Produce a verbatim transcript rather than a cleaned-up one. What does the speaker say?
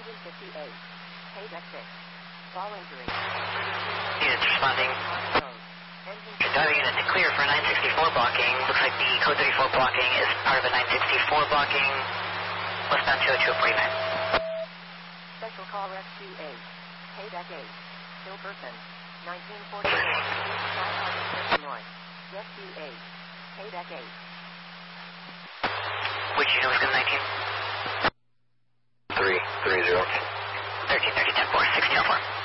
Engine fifty-eight. Payback six. Ball injury. Units responding. Diving unit to clear for nine sixty-four blocking. Looks like the code thirty-four blocking is part of a nine sixty-four blocking. Westbound two oh two forty-nine. Special call rescue eight. Payback eight. Still person. nineteen forty-eight. North. Rescue eight. Payback eight. Which unit was good nineteen? three three zero. thirteen thirty ten four. sixteen oh four.